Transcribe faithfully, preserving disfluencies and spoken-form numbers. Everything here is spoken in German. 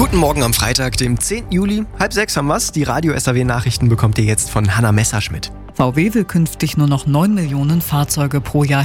Guten Morgen am Freitag, dem zehnten Juli. Halb sechs haben wir's. Die Radio-S A W-Nachrichten bekommt ihr jetzt von Hanna Messerschmidt. V W will künftig nur noch neun Millionen Fahrzeuge pro Jahr